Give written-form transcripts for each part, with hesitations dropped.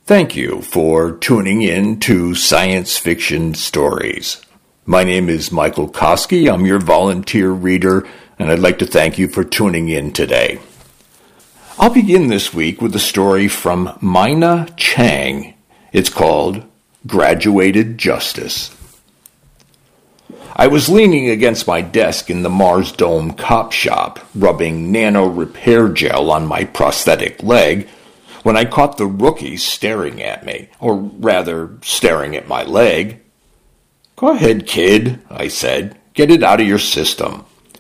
Thank you for tuning in to Science Fiction Stories. My name is Michael Koski. I'm your volunteer reader, and I'd like to thank you for tuning in today. I'll begin this week with a story from Mina Chang. It's called Graduated Justice. I was leaning against my desk in the Mars Dome cop shop, rubbing nano repair gel on my prosthetic leg, when I caught the rookies staring at me, or rather, staring at my leg. "Go ahead, kid," I said. "Get it out of your system."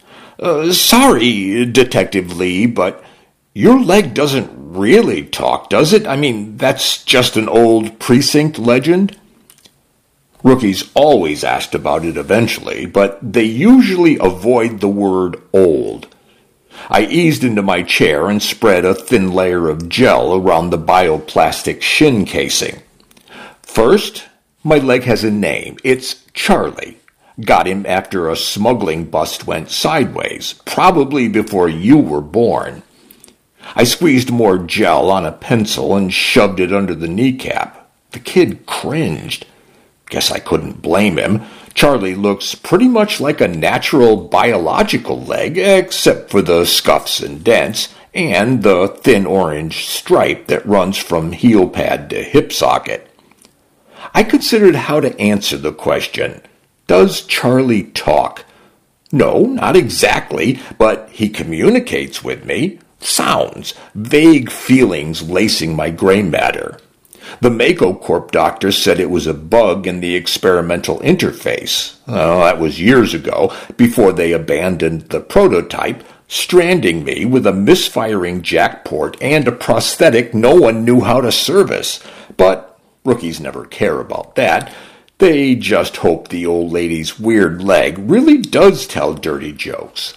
Sorry, Detective Lee, but your leg doesn't really talk, does it? I mean, that's just an old precinct legend." Rookies always asked about it eventually, but they usually avoid the word old. I eased into my chair and spread a thin layer of gel around the bioplastic shin casing. "First, my leg has a name. It's Charlie. Got him after a smuggling bust went sideways, probably before you were born." I squeezed more gel on a pencil and shoved it under the kneecap. The kid cringed. Guess I couldn't blame him. Charlie looks pretty much like a natural biological leg, except for the scuffs and dents, and the thin orange stripe that runs from heel pad to hip socket. I considered how to answer the question. Does Charlie talk? No, not exactly, but he communicates with me. Sounds, vague feelings lacing my gray matter. The Mako Corp doctor said it was a bug in the experimental interface. That was years ago, before they abandoned the prototype, stranding me with a misfiring jackport and a prosthetic no one knew how to service. But rookies never care about that. They just hope the old lady's weird leg really does tell dirty jokes.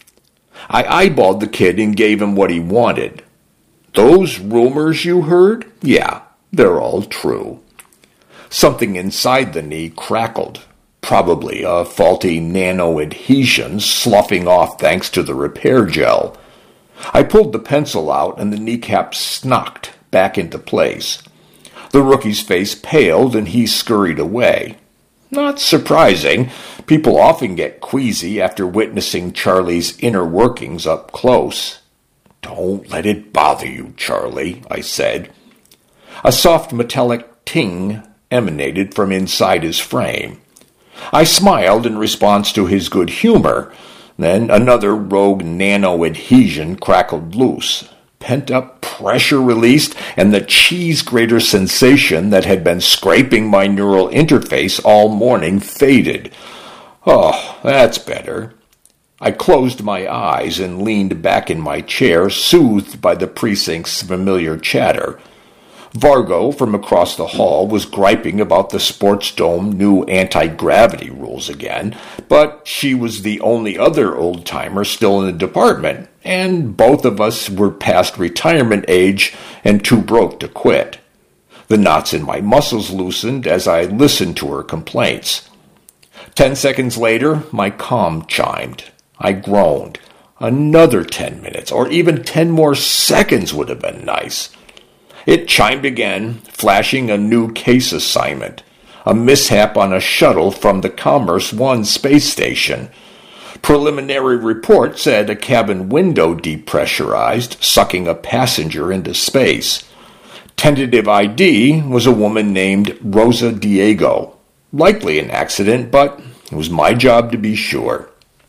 I eyeballed the kid and gave him what he wanted. "Those rumors you heard? Yeah. They're all true." Something inside the knee crackled, probably a faulty nano-adhesion sloughing off thanks to the repair gel. I pulled the pencil out and the kneecap snocked back into place. The rookie's face paled and he scurried away. Not surprising. People often get queasy after witnessing Charlie's inner workings up close. "Don't let it bother you, Charlie," I said. A soft metallic ting emanated from inside his frame. I smiled in response to his good humor. Then another rogue nano-adhesion crackled loose. Pent-up pressure released, and the cheese grater sensation that had been scraping my neural interface all morning faded. Oh, that's better. I closed my eyes and leaned back in my chair, soothed by the precinct's familiar chatter. Vargo from across the hall was griping about the Sports Dome new anti-gravity rules again, but she was the only other old-timer still in the department, and both of us were past retirement age and too broke to quit. The knots in my muscles loosened as I listened to her complaints. 10 seconds later, my comm chimed. I groaned. Another 10 minutes, or even 10 more seconds would have been nice. It chimed again, flashing a new case assignment. A mishap on a shuttle from the Commerce One space station. Preliminary report said a cabin window depressurized, sucking a passenger into space. Tentative ID was a woman named Rosa Diego. Likely an accident, but it was my job to be sure.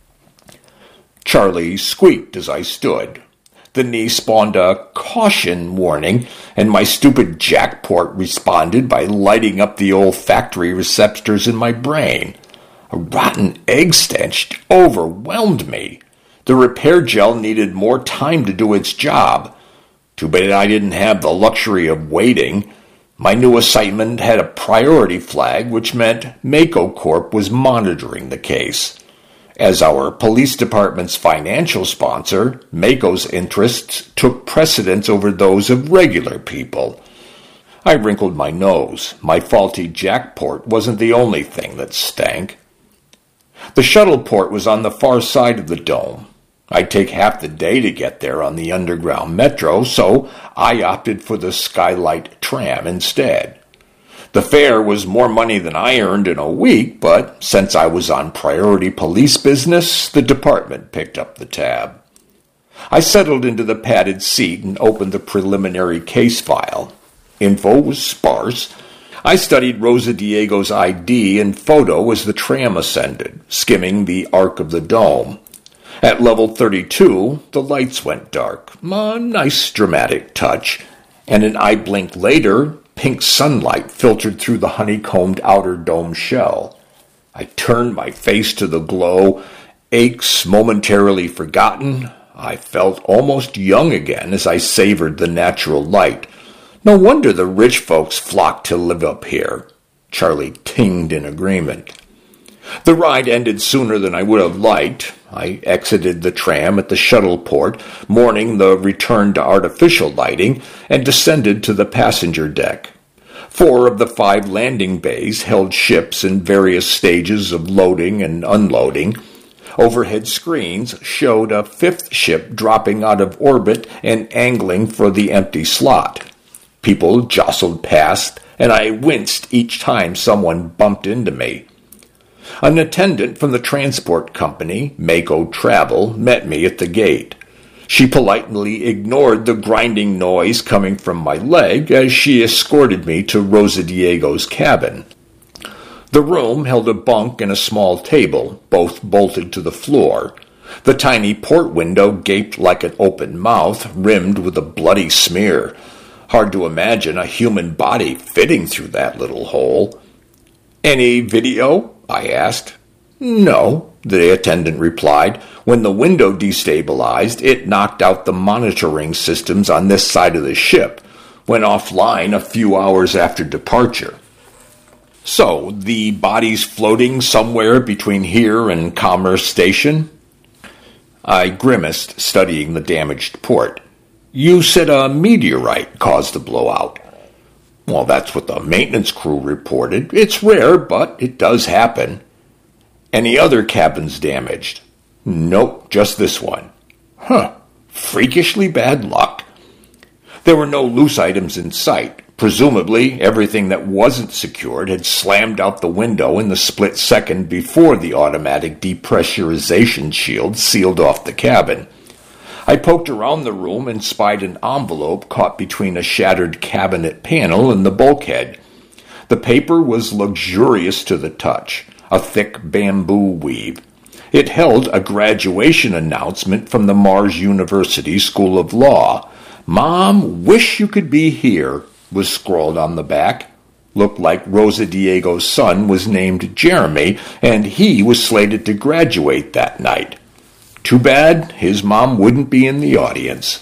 Charlie squeaked as I stood. The knee spawned a caution warning, and my stupid jackport responded by lighting up the olfactory receptors in my brain. A rotten egg stench overwhelmed me. The repair gel needed more time to do its job. Too bad I didn't have the luxury of waiting. My new assignment had a priority flag, which meant Mako Corp was monitoring the case. As our police department's financial sponsor, Mako's interests took precedence over those of regular people. I wrinkled my nose. My faulty jackport wasn't the only thing that stank. The shuttle port was on the far side of the dome. I'd take half the day to get there on the underground metro, so I opted for the Skylight tram instead. The fare was more money than I earned in a week, but since I was on priority police business, the department picked up the tab. I settled into the padded seat and opened the preliminary case file. Info was sparse. I studied Rosa Diego's ID and photo as the tram ascended, skimming the arc of the dome. At level 32, the lights went dark, a nice dramatic touch, and an eye blink later, pink sunlight filtered through the honeycombed outer dome shell. I turned my face to the glow, aches momentarily forgotten. I felt almost young again as I savored the natural light. No wonder the rich folks flocked to live up here. Charlie tinged in agreement. The ride ended sooner than I would have liked. I exited the tram at the shuttle port, mourning the return to artificial lighting, and descended to the passenger deck. 4 of the 5 landing bays held ships in various stages of loading and unloading. Overhead screens showed a 5th ship dropping out of orbit and angling for the empty slot. People jostled past, and I winced each time someone bumped into me. An attendant from the transport company, Mako Travel, met me at the gate. She politely ignored the grinding noise coming from my leg as she escorted me to Rosa Diego's cabin. The room held a bunk and a small table, both bolted to the floor. The tiny port window gaped like an open mouth, rimmed with a bloody smear. Hard to imagine a human body fitting through that little hole. "Any video?" I asked. "No," the attendant replied. "When the window destabilized, it knocked out the monitoring systems on this side of the ship. Went offline a few hours after departure." "So, the body's floating somewhere between here and Commerce Station?" I grimaced, studying the damaged port. "You said a meteorite caused the blowout." "Well, that's what the maintenance crew reported. It's rare, but it does happen." "Any other cabins damaged?" "Nope, just this one." "Huh, freakishly bad luck." There were no loose items in sight. Presumably, everything that wasn't secured had slammed out the window in the split second before the automatic depressurization shield sealed off the cabin. I poked around the room and spied an envelope caught between a shattered cabinet panel and the bulkhead. The paper was luxurious to the touch, a thick bamboo weave. It held a graduation announcement from the Mars University School of Law. "Mom, wish you could be here," was scrawled on the back. Looked like Rosa Diego's son was named Jeremy, and he was slated to graduate that night. Too bad his mom wouldn't be in the audience.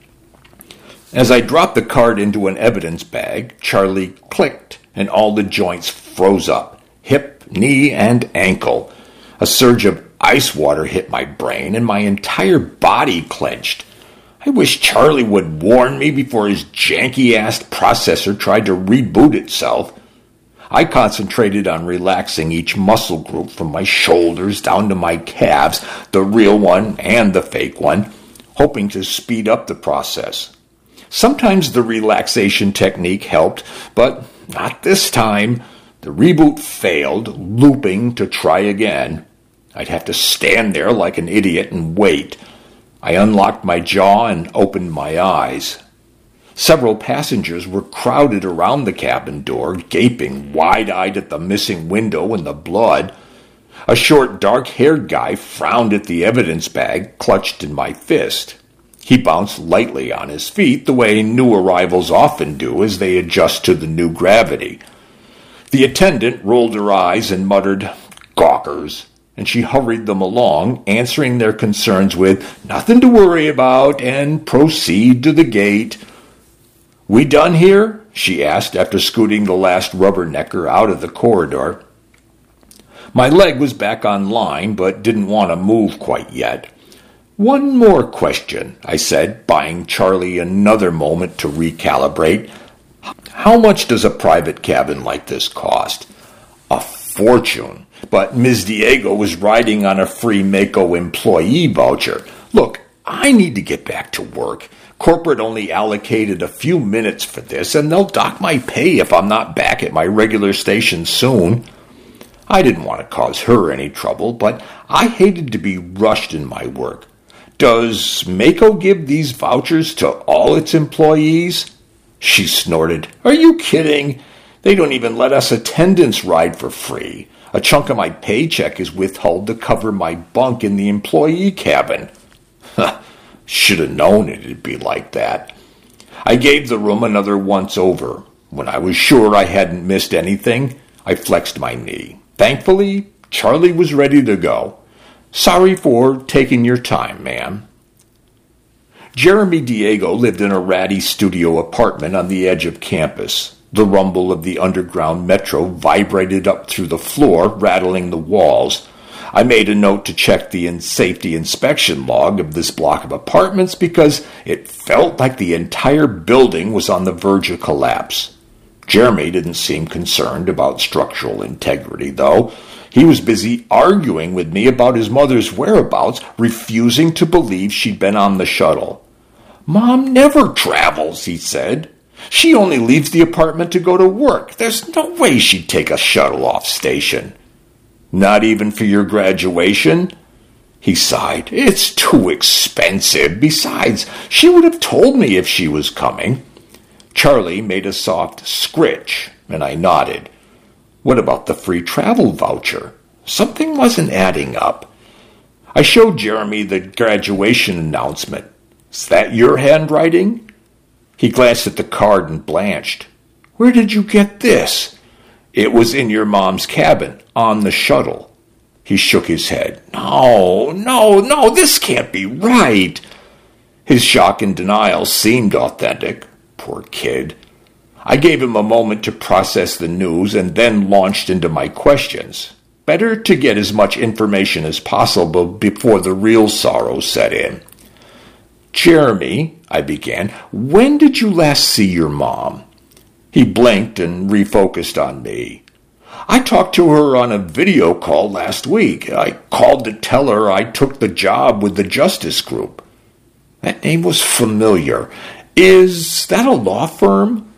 As I dropped the card into an evidence bag, Charlie clicked, and all the joints froze up. Hip, knee, and ankle. A surge of ice water hit my brain, and my entire body clenched. I wish Charlie would warn me before his janky-ass processor tried to reboot itself. I concentrated on relaxing each muscle group from my shoulders down to my calves, the real one and the fake one, hoping to speed up the process. Sometimes the relaxation technique helped, but not this time. The reboot failed, looping to try again. I'd have to stand there like an idiot and wait. I unlocked my jaw and opened my eyes. Several passengers were crowded around the cabin door, gaping wide-eyed at the missing window and the blood. A short, dark-haired guy frowned at the evidence bag clutched in my fist. He bounced lightly on his feet the way new arrivals often do as they adjust to the new gravity. The attendant rolled her eyes and muttered, "Gawkers," and she hurried them along, answering their concerns with, "Nothing to worry about," and "Proceed to the gate." "We done here?" she asked after scooting the last rubbernecker out of the corridor. My leg was back online, but didn't want to move quite yet. "One more question," I said, buying Charlie another moment to recalibrate. "How much does a private cabin like this cost?" "A fortune, but Ms. Diego was riding on a free Mako employee voucher. Look, I need to get back to work. Corporate only allocated a few minutes for this, and they'll dock my pay if I'm not back at my regular station soon. I didn't want to cause her any trouble, but I hated to be rushed in my work. Does Mako give these vouchers to all its employees? She snorted. Are you kidding? They don't even let us attendants ride for free. A chunk of my paycheck is withheld to cover my bunk in the employee cabin. Should have known it'd be like that. I gave the room another once-over. When I was sure I hadn't missed anything, I flexed my knee. Thankfully, Charlie was ready to go. Sorry for taking your time, ma'am. Jeremy Diego lived in a ratty studio apartment on the edge of campus. The rumble of the underground metro vibrated up through the floor, rattling the walls. I made a note to check the safety inspection log of this block of apartments because it felt like the entire building was on the verge of collapse. Jeremy didn't seem concerned about structural integrity, though. He was busy arguing with me about his mother's whereabouts, refusing to believe she'd been on the shuttle. Mom never travels, he said. She only leaves the apartment to go to work. There's no way she'd take a shuttle off station. Not even for your graduation? He sighed. It's too expensive. Besides, she would have told me if she was coming. Charlie made a soft scritch, and I nodded. What about the free travel voucher? Something wasn't adding up. I showed Jeremy the graduation announcement. Is that your handwriting? He glanced at the card and blanched. Where did you get this? It was in your mom's cabin, on the shuttle. He shook his head. No, this can't be right. His shock and denial seemed authentic. Poor kid. I gave him a moment to process the news and then launched into my questions. Better to get as much information as possible before the real sorrow set in. Jeremy, I began, when did you last see your mom? He blinked and refocused on me. I talked to her on a video call last week. I called to tell her I took the job with the Justice Group. That name was familiar. Is that a law firm?